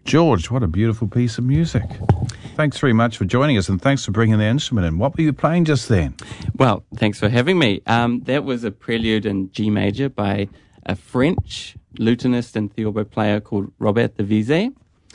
George, what a beautiful piece of music. Thanks very much for joining us, and thanks for bringing the instrument in. What were you playing just then? Well, thanks for having me. That was a prelude in G major by a French lutenist and theorbo player called Robert de Vise.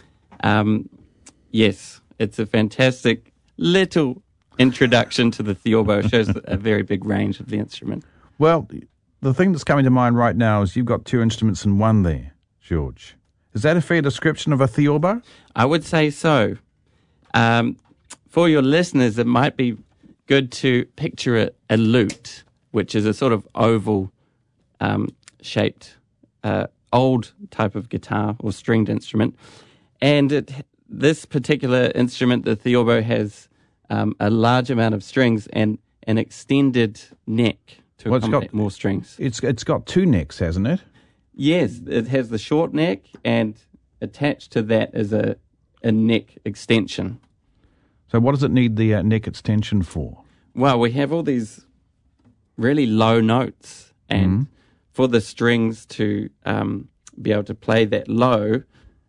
Yes, it's a fantastic little introduction to the theorbo. It shows a very big range of the instrument. Well, the thing that's coming to mind right now is you've got two instruments in one there, George. Is that a fair description of a theorbo? I would say so. For your listeners, it might be good to picture a lute, which is a sort of oval shaped old type of guitar or stringed instrument. And this particular instrument, the theorbo, has a large amount of strings and an extended neck to accommodate more strings. It's got two necks, hasn't it? Yes, it has the short neck, and attached to that is a neck extension. So what does it need the neck extension for? Well, we have all these really low notes, and for the strings to be able to play that low,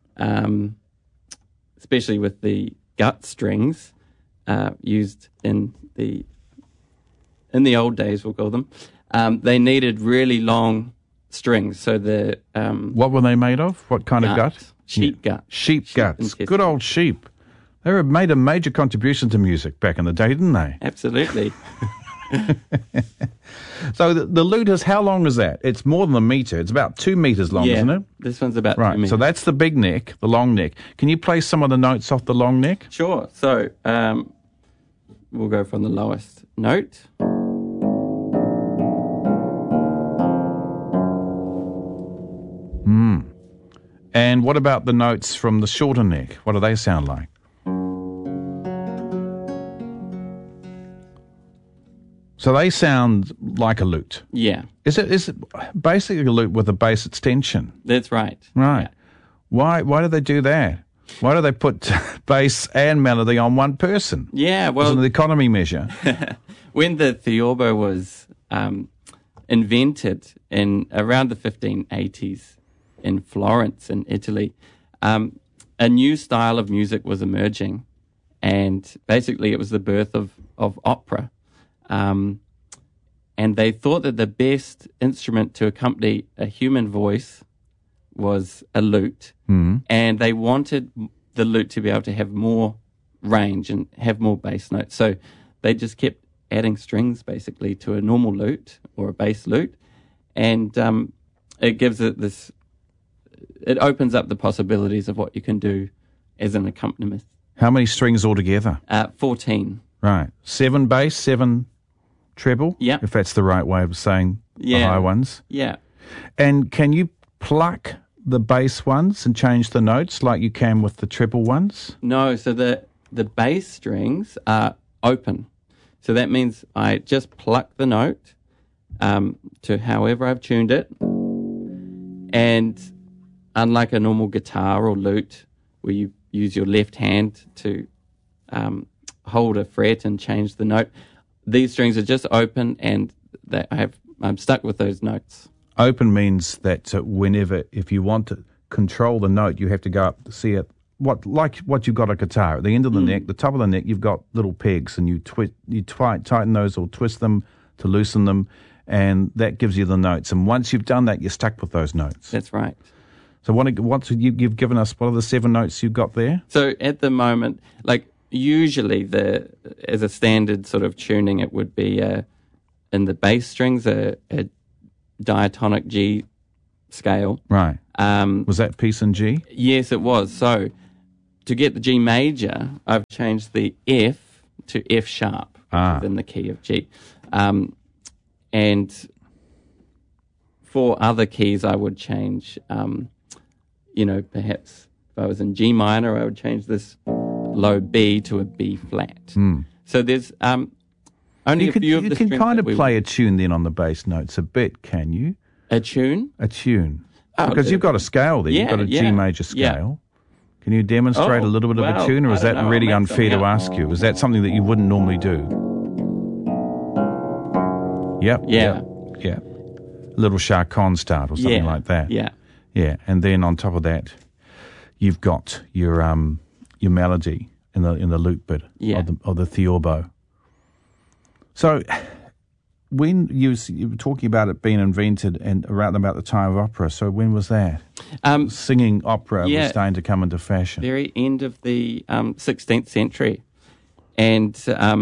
especially with the gut strings used in the old days, we'll call them, they needed really long strings. So the what were they made of? What kind of gut? Sheep gut. Sheep guts. Good old sheep. They made a major contribution to music back in the day, didn't they? Absolutely. So the lute is, how long is that? It's more than a metre. It's about 2 metres long, isn't it? This one's about 2 Right, metres. so that's the big neck, the long neck. Can you play some of the notes off the long neck? Sure. So we'll go from the lowest note. And what about the notes from the shorter neck? What do they sound like? So they sound like a lute. Yeah. Is it basically a lute with a bass extension? That's right. Right. Yeah. Why do they do that? Why do they put bass and melody on one person? Yeah, well, Is it an economy measure? when the theorbo was invented in around the 1580s in Florence in Italy, a new style of music was emerging, and basically it was the birth of opera. And they thought that the best instrument to accompany a human voice was a lute, and they wanted the lute to be able to have more range and have more bass notes. So they just kept adding strings basically to a normal lute or a bass lute, and it gives it this. It opens up the possibilities of what you can do as an accompanist. How many strings altogether? 14. Right. 7 bass, 7 treble? Yeah. If that's the right way of saying the high ones. Yeah. And can you pluck the bass ones and change the notes like you can with the treble ones? No, so the bass strings are open. So that means I just pluck the note to however I've tuned it. And unlike a normal guitar or lute where you use your left hand to hold a fret and change the note, these strings are just open, and I'm stuck with those notes. Open means that if you want to control the note, you have to go up to see it. Like what you've got a guitar at the end of the neck, the top of the neck, you've got little pegs, and you tighten those or twist them to loosen them, and that gives you the notes. And once you've done that, you're stuck with those notes. That's right. So you've given us, what are the 7 notes you've got there? So at the moment, usually as a standard sort of tuning, it would be in the bass strings a diatonic G scale. Right. Was that piece in G? Yes, it was. So to get the G major, I've changed the F to F sharp within the key of G. And for other keys, I would change, perhaps if I was in G minor, I would change this low B to a B flat. So there's only a few of the strings. You can kind of play a tune then on the bass notes a bit, can you? A tune? A tune. Because you've got a scale there. You've got a G major scale. Can you demonstrate a little bit of a tune, or is that really unfair to ask you? Is that something that you wouldn't normally do? Yep. Yeah. Yeah. A little Chacon start or something like that. Yeah. Yeah. And then on top of that, you've got your melody in the lute bit of the theorbo. So when you were talking about it being invented and around about the time of opera, so when was that? Singing opera was starting to come into fashion. Very end of the 16th century. And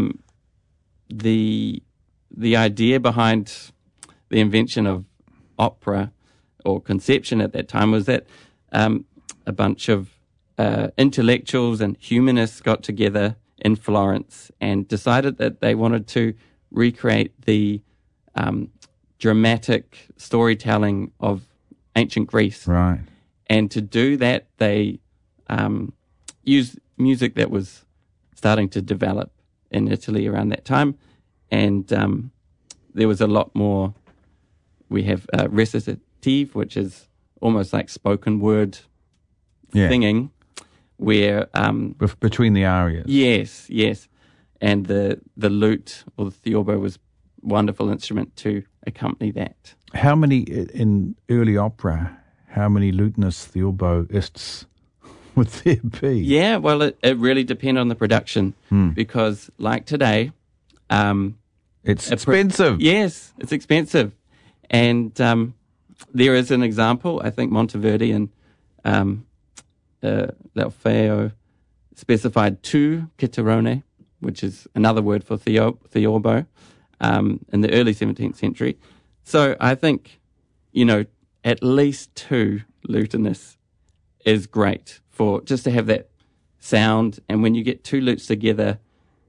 the idea behind the invention of opera or conception at that time was that a bunch of intellectuals and humanists got together in Florence and decided that they wanted to recreate the dramatic storytelling of ancient Greece. Right. And to do that, they used music that was starting to develop in Italy around that time. And there was a lot more. We have recitative, which is almost like spoken word singing, where between the arias. Yes. And the lute or the theorbo was a wonderful instrument to accompany that. How many, in early opera, how many lutenists, theorboists would there be? Yeah, well, it really depends on the production because, like today... it's expensive. Yes, it's expensive. And there is an example, I think Monteverdi and L'Orfeo specified 2 chitarrone, which is another word for theorbo, in the early 17th century. So I think, at least 2 lutenists is great for just to have that sound. And when you get 2 lutes together,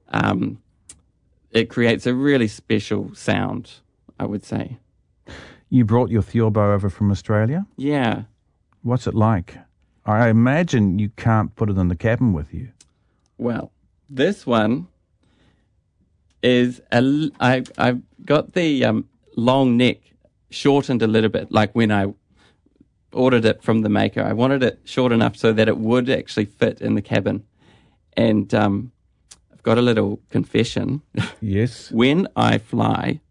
it creates a really special sound, I would say. You brought your theorbo over from Australia? Yeah. What's it like? I imagine you can't put it in the cabin with you. Well, this one is I've got the long neck shortened a little bit, like when I ordered it from the maker. I wanted it short enough so that it would actually fit in the cabin. And I've got a little confession. Yes. When I fly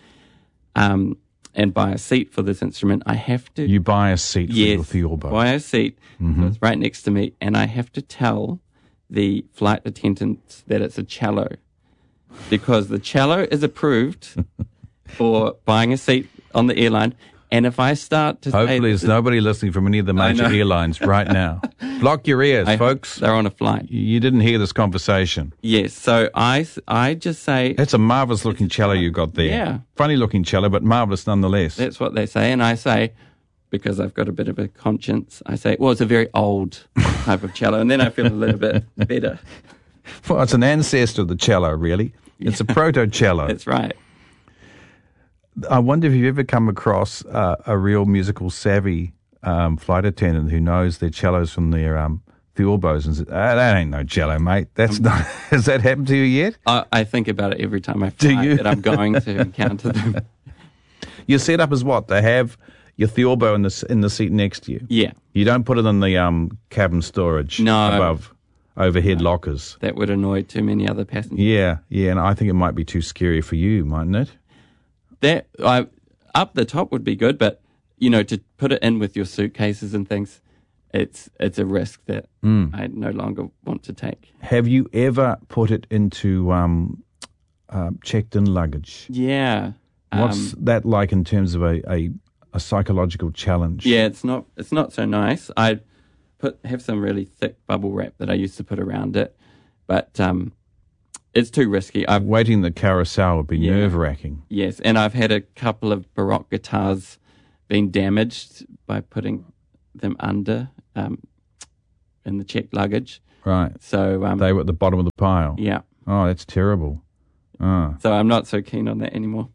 and buy a seat for this instrument, I have to... You buy a seat for your theorbo. Buy a seat. So it's right next to me, and I have to tell the flight attendants that it's a cello, because the cello is approved for buying a seat on the airline. And if I start to Hopefully there's nobody listening from any of the major airlines right now. Block your ears, folks. They're on a flight. You didn't hear this conversation. Yes, so I just say... That's a marvellous looking cello you got there. Yeah. Funny looking cello, but marvellous nonetheless. That's what they say. And I say, because I've got a bit of a conscience, I say, well, it's a very old type of cello. And then I feel a little bit better. Well, it's an ancestor of the cello, really. It's a proto-cello. That's right. I wonder if you've ever come across a real musical savvy flight attendant who knows their cellos from their theorbos and says, that ain't no cello, mate. That's not. Has that happened to you yet? I think about it every time I fly that I'm going to encounter them. Your setup is what? They have your theorbo in the seat next to you? Yeah. You don't put it in the cabin storage above overhead lockers? That would annoy too many other passengers. Yeah, and I think it might be too scary for you, mightn't it? That up the top would be good, but to put it in with your suitcases and things, it's a risk that I no longer want to take. Have you ever put it into checked-in luggage? Yeah. What's that like in terms of a psychological challenge? Yeah, it's not so nice. I have some really thick bubble wrap that I used to put around it, but it's too risky. Waiting the carousel would be nerve-wracking. Yes, and I've had a couple of Baroque guitars being damaged by putting them under in the checked luggage. Right. So they were at the bottom of the pile. Yeah. Oh, that's terrible. Oh. So I'm not so keen on that anymore.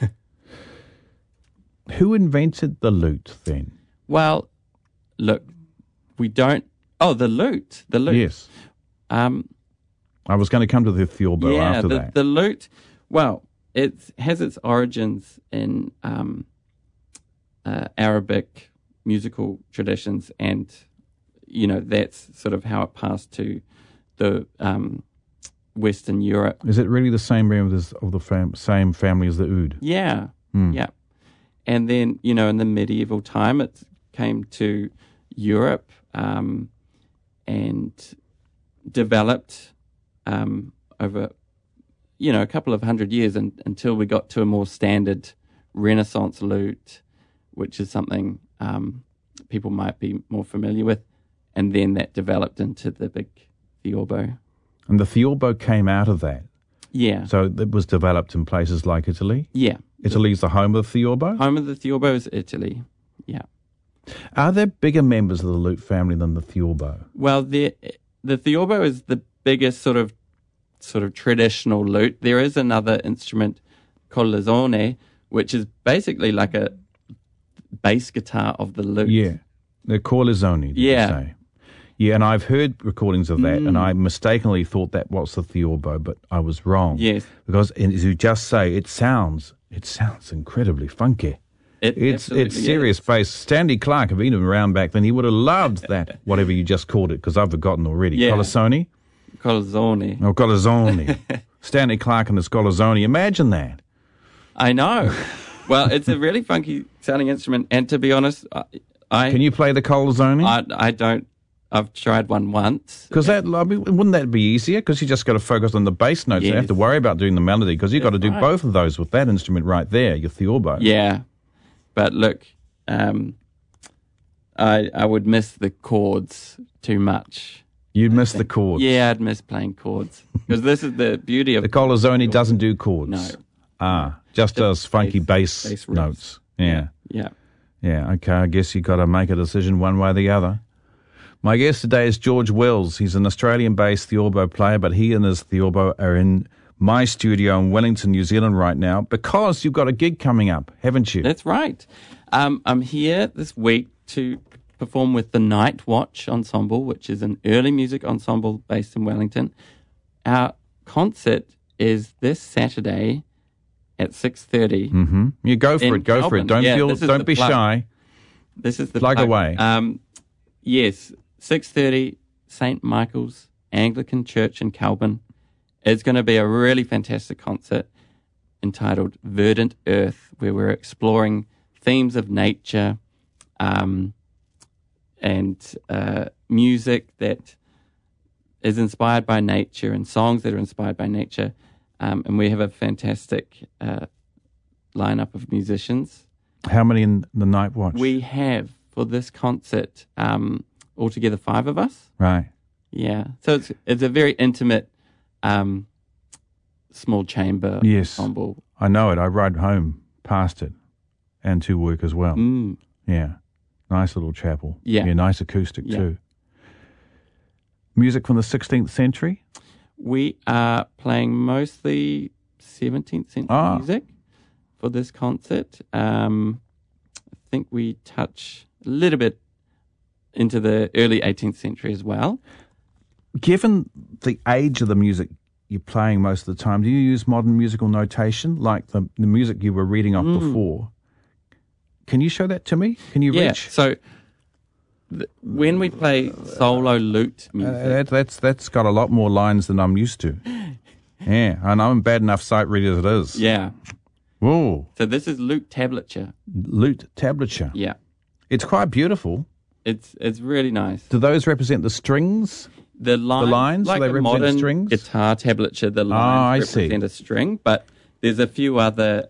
Who invented the lute then? Well, look, we don't... Oh, the lute. The lute. Yes. I was going to come to the theorbo after that. The lute, well, it has its origins in Arabic musical traditions, and, that's sort of how it passed to the Western Europe. Is it really the same same family as the oud? Yeah, yeah. And then, in the medieval time, it came to Europe, and developed over, a couple of 100 years until we got to a more standard Renaissance lute, which is something people might be more familiar with. And then that developed into the big theorbo. And the theorbo came out of that. Yeah. So it was developed in places like Italy? Yeah. Italy's the home of the theorbo? Home of the theorbo is Italy. Yeah. Are there bigger members of the lute family than the theorbo? Well, the theorbo is the biggest sort of traditional lute. There is another instrument called l'azone, which is basically like a bass guitar of the lute. Yeah. They're called l'azone, did you say? Yeah, and I've heard recordings of that, and I mistakenly thought that was the theorbo, but I was wrong. Yes. Because, as you just say, it sounds incredibly funky. It's serious bass. Stanley Clark, had been around back then, he would have loved that, whatever you just called it, because I've forgotten already. Yeah. Colisone? Colisone. Oh, Colisone. Stanley Clark and his Colisone. Imagine that. I know. Well, it's a really funky sounding instrument, and to be honest, Can you play the Colisone? I don't. I've tried one once. Because wouldn't that be easier? Because you just got to focus on the bass notes. You don't have to worry about doing the melody, because you've got to do both of those with that instrument right there, your theorbo. Yeah. But look, I would miss the chords too much. You'd miss the chords. Yeah, I'd miss playing chords. Because this is the beauty of the Colisone doesn't do chords. No. Just does funky bass notes. Yeah. Yeah. Yeah, okay, I guess you got to make a decision one way or the other. My guest today is George Wills. He's an Australian-based theorbo player, but he and his theorbo are in my studio in Wellington, New Zealand right now, because you've got a gig coming up, haven't you? That's right. I'm here this week to perform with the Night Watch Ensemble, which is an early music ensemble based in Wellington. Our concert is this Saturday at 6:30. Mm-hmm. You go for it. Go for it. Don't be shy. This is the plug away. Yes, 6:30, St. Michael's Anglican Church in Kelburn. It's going to be a really fantastic concert entitled Verdant Earth, where we're exploring themes of nature and music that is inspired by nature and songs that are inspired by nature. And we have a fantastic lineup of musicians. How many in the Night Watch? We have, for this concert, altogether 5 of us. Right. Yeah. So it's a very intimate small chamber ensemble. I know it. I ride home past it and to work as well. Mm. Yeah. Nice little chapel. Yeah. Nice acoustic too. Music from the 16th century? We are playing mostly 17th century music for this concert. I think we touch a little bit into the early 18th century as well. Given the age of the music you're playing most of the time, do you use modern musical notation like the music you were reading off before? Can you show that to me? Can you reach? So when we play solo lute music... that's got a lot more lines than I'm used to. Yeah, and I'm a bad enough sight reader as it is. Yeah. Whoa. So this is lute tablature. Lute tablature. Yeah. It's quite beautiful. It's really nice. Do those represent the strings? The lines, like they represent modern strings? Guitar tablature, the lines represent a string, but there's a few other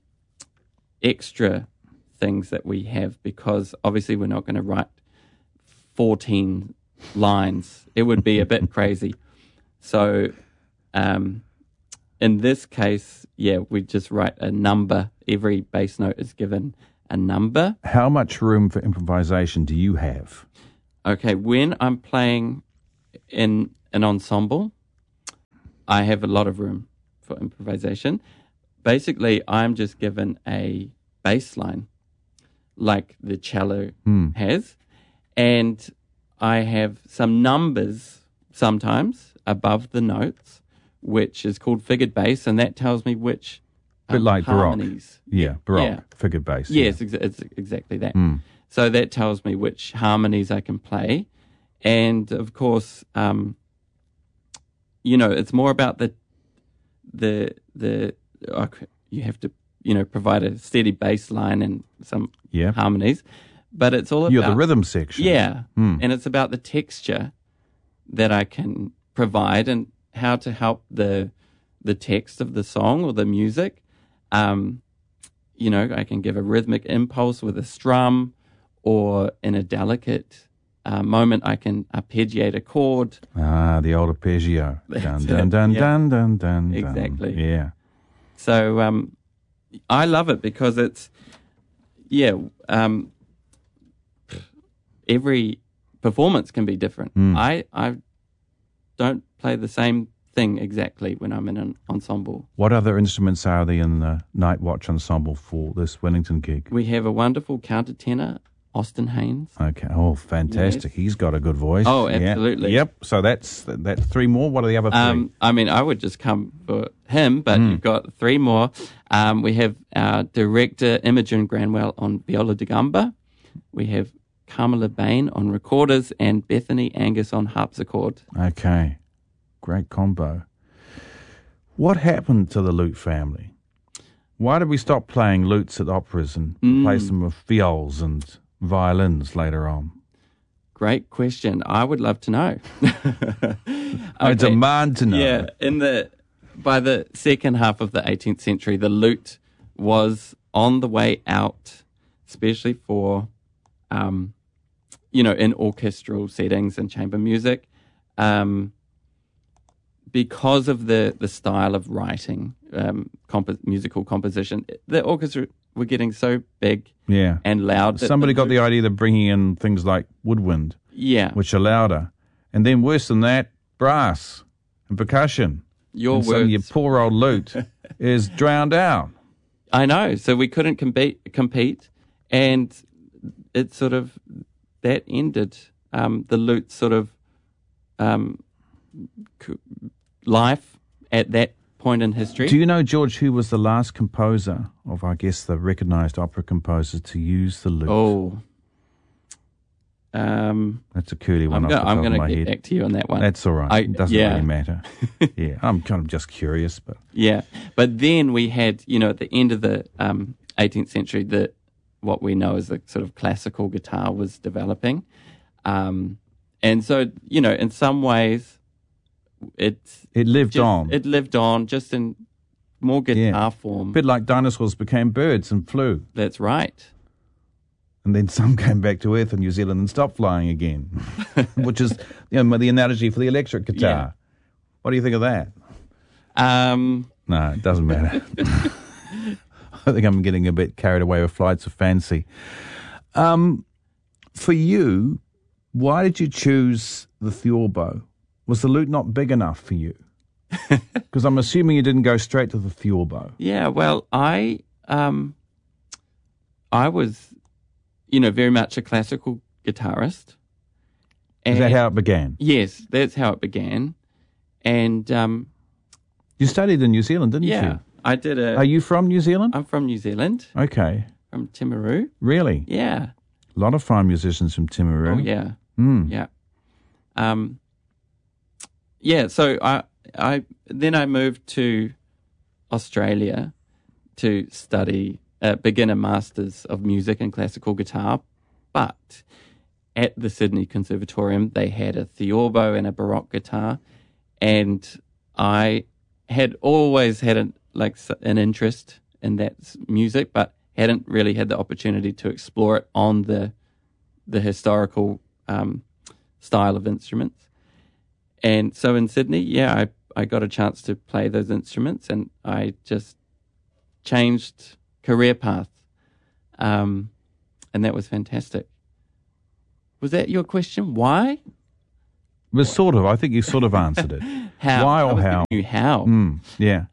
extra things that we have, because obviously we're not going to write 14 lines. It would be a bit crazy. So in this case, we just write a number. Every bass note is given a number. How much room for improvisation do you have? Okay, when I'm playing in an ensemble, I have a lot of room for improvisation. Basically, I'm just given a bass line like the cello has, and I have some numbers sometimes above the notes, which is called figured bass, and that tells me which bit like harmonies. Baroque. Yeah, Baroque, figured bass. Yes, it's exactly that. So that tells me which harmonies I can play. And of course, it's more about the you have to, provide a steady bass line and some harmonies. But it's all about... You're the rhythm section. Yeah. And it's about the texture that I can provide and how to help the text of the song or the music. I can give a rhythmic impulse with a strum, or in a delicate moment, I can arpeggiate a chord. The old arpeggio. Dun, dun, dun, Yeah. dun, dun, dun, Exactly. dun. Yeah. So I love it because it's, every performance can be different. I don't play the same thing exactly when I'm in an ensemble. What other instruments are there in the Night Watch ensemble for this Wellington gig? We have a wonderful countertenor, Austin Haynes. Okay. Oh, fantastic. Yes. He's got a good voice. Oh, Yeah. absolutely. Yep. So that's three more. What are the other three? I would just come for him, but you've got three more. We have our director, Imogen Granwell, on viola da gamba. We have Carmela Bain on recorders and Bethany Angus on harpsichord. Okay. Great combo. What happened to the lute family? Why did we stop playing lutes at operas and replace them with viols and violins later on? Great question. I would love to know. I demand to know. Yeah, by the second half of the 18th century, the lute was on the way out, especially for, in orchestral settings and chamber music, because of the style of writing, musical composition. The orchestra were getting so big Yeah. and loud. that Somebody got lute- the idea of bringing in things like woodwind, Yeah, which are louder. And then worse than that, brass and percussion. your And suddenly your words. poor old lute is drowned out. I know. So we couldn't compete, and it sort of that ended the lute sort of life at that point in history. Do you know, George, who was the last composer of, I guess, the recognised opera composers to use the lute? Oh, That's a curly one I'm off the top going of to my get head. back to you on that one. That's all right. It doesn't really matter. Yeah, I'm kind of just curious, but Yeah, but then we had, at the end of the 18th century, what we know as the sort of classical guitar was developing, and so in some ways, it lived on. It lived on just in more guitar a form. bit like dinosaurs became birds and flew. That's right. And then some came back to Earth in New Zealand and stopped flying again, which is the analogy for the electric guitar. Yeah. What do you think of that? No, it doesn't matter. I think I'm getting a bit carried away with flights of fancy. For you, why did you choose the theorbo? Was the lute not big enough for you? Because I'm assuming you didn't go straight to the theorbo. Yeah, well, I was, very much a classical guitarist. Is that how it began? Yes, that's how it began. And You studied in New Zealand, didn't yeah, you? I did Are you from New Zealand? I'm from New Zealand, Okay. from Timaru. Really? Yeah. A lot of fine musicians from Timaru. Oh, yeah. Mm. Yeah. So I moved to Australia to study beginner masters of music and classical guitar, but at the Sydney Conservatorium they had a theorbo and a baroque guitar, and I had always had an interest in that music, but hadn't really had the opportunity to explore it on the historical style of instruments. And so in Sydney, I got a chance to play those instruments, and I just changed career path. And that was fantastic. Was that your question? Why? But sort of. I think you sort of answered it. How? Why I or was how? giving you how. Yeah.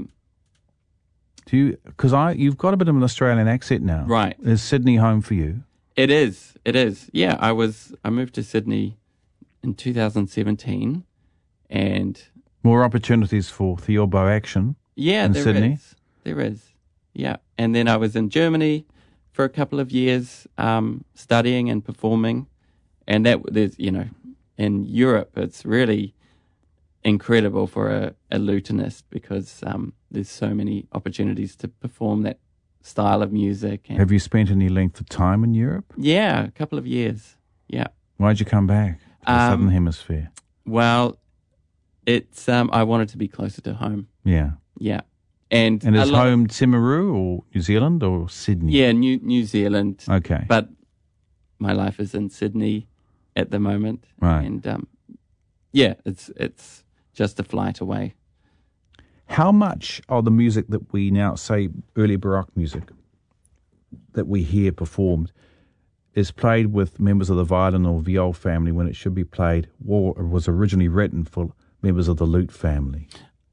Do you? Because you've got a bit of an Australian accent now. Right. Is Sydney home for you? It is. It is. Yeah, I moved to Sydney in 2017, and More opportunities for theorbo action. yeah, In there Sydney? is. There is. Yeah. And then I was in Germany for a couple of years, studying and performing. And there's, in Europe, it's really incredible for a lutenist because there's so many opportunities to perform that style of music. And Have you spent any length of time in Europe? yeah, a couple of years. Yeah. Why'd you come back to the Southern Hemisphere? Well, it's I wanted to be closer to home. Yeah. Yeah. And is home Timaru or New Zealand or Sydney? Yeah, New Zealand. Okay. But my life is in Sydney at the moment. Right. And yeah, it's just a flight away. How much of the music that we now say early Baroque music that we hear performed is played with members of the violin or viol family when it should be played or was originally written for members of the lute family?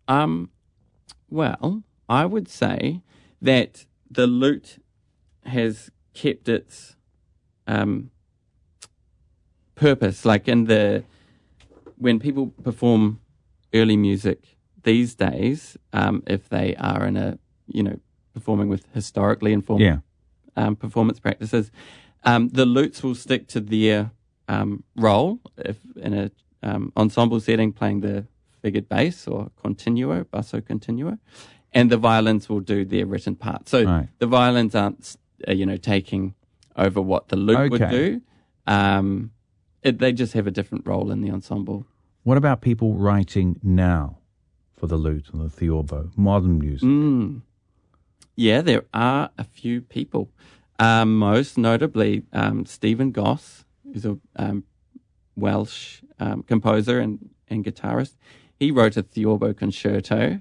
Well, I would say that the lute has kept its purpose. Like when people perform early music these days, if they are performing with historically informed performance practices, the lutes will stick to their role if in a ensemble setting playing the figured bass or continuo, basso continuo, and the violins will do their written part. So the violins aren't, taking over what the lute would do. They just have a different role in the ensemble. What about people writing now for the lute and the theorbo, modern music? Yeah, there are a few people. Most notably, Stephen Goss, who's a Welsh composer and guitarist. He wrote a theorbo concerto,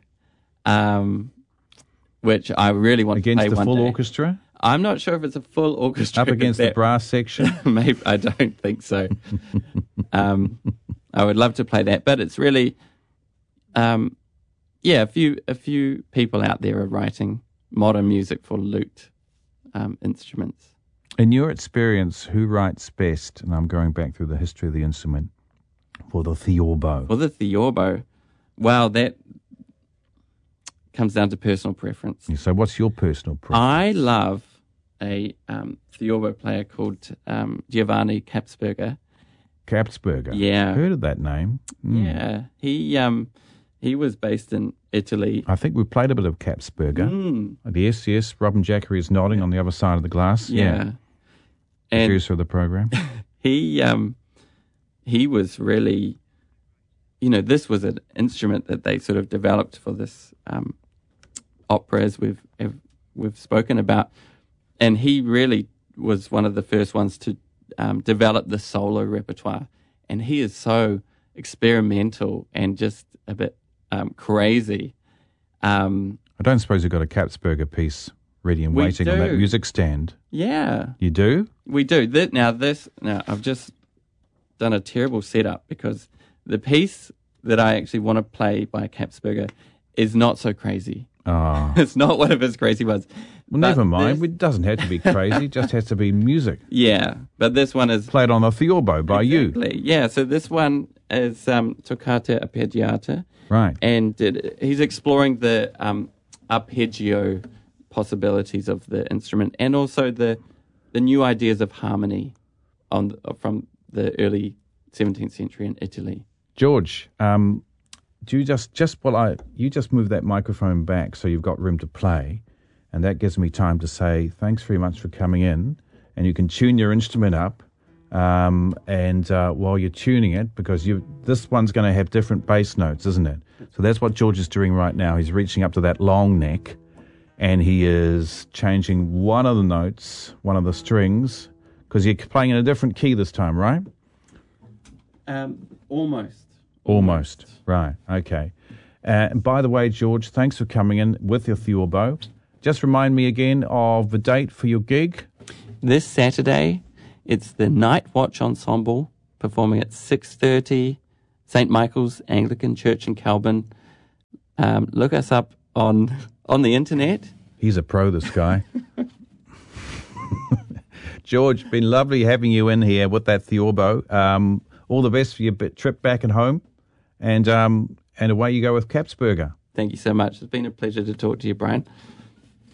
which I really want to play one day. Against the full orchestra? I'm not sure if it's a full orchestra. Up against the brass section? Maybe, I don't think so. I would love to play that, but it's really, a few people out there are writing modern music for lute instruments. In your experience, who writes best, and I'm going back through the history of the instrument, for the theorbo? For the theorbo, well, that comes down to personal preference. So what's your personal preference? I love a theorbo player called Giovanni Capsberger. Capsberger? Yeah. Heard of that name. Yeah. He was based in Italy. I think we played a bit of Capsberger. Yes. Robin Jackery is nodding on the other side of the glass. Yeah. And producer of the program. He was really, this was an instrument that they sort of developed for this opera, as we've spoken about, and he really was one of the first ones to develop the solo repertoire. And he is so experimental and just a bit crazy. I don't suppose you've got a Capsberger piece ready and waiting on that music stand. Yeah. You do? We do. Now I've just done a terrible setup because the piece that I actually want to play by Capsberger is not so crazy. Oh. It's not one of his crazy ones. Well, never mind. It doesn't have to be crazy. It just has to be music. Yeah, but this one is... played on a theorbo by you. Yeah, so this one is Toccata Arpeggiata. Right. And he's exploring the arpeggio possibilities of the instrument and also the new ideas of harmony from the early 17th century in Italy. George, do you you just move that microphone back so you've got room to play, and that gives me time to say thanks very much for coming in, and you can tune your instrument up, and while you're tuning it, because this one's going to have different bass notes, isn't it? So that's what George is doing right now. He's reaching up to that long neck, and he is changing one of the notes, one of the strings, because you're playing in a different key this time, right? Almost. Right, okay. And by the way, George, thanks for coming in with your theorbo. Just remind me again of the date for your gig. This Saturday, it's the Night Watch Ensemble performing at 6:30, St. Michael's Anglican Church in Kelburn. Look us up on the internet. He's a pro, this guy. George, been lovely having you in here with that theorbo. All the best for your trip back and home. And away you go with Capsberger. Thank you so much. It's been a pleasure to talk to you, Brian.